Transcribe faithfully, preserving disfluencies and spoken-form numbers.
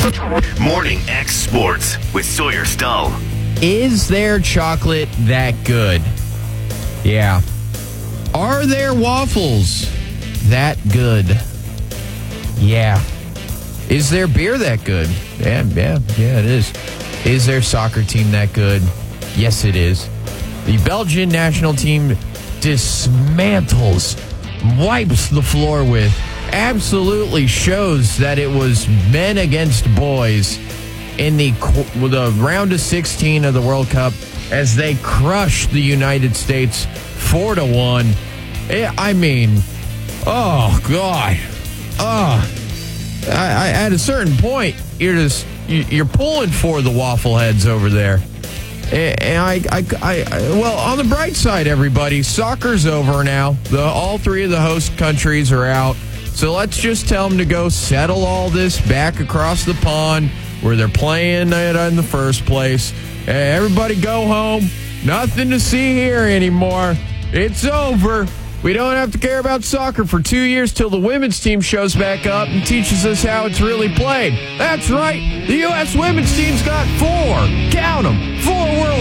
Morning X Sports with Sawyer Stull. Is their chocolate that good? Yeah. Are their waffles that good? Yeah. Is their beer that good? Yeah, yeah, yeah, it is. Is their soccer team that good? Yes, it is. The Belgian national team dismantles, wipes the floor with, absolutely shows that it was men against boys in the, the round of sixteen of the World Cup as they crushed the United States four to one. I mean, oh, God. Oh, I, I, at a certain point, you're just you're pulling for the waffle heads over there. And I, I, I, well, on the bright side, everybody, soccer's over now. The, all three of the host countries are out. So let's just tell them to go settle all this back across the pond where they're playing it in the first place. Everybody go home. Nothing to see here anymore. It's over. We don't have to care about soccer for two years till the women's team shows back up and teaches us how it's really played. That's right. The U S women's team's got four, count them, four World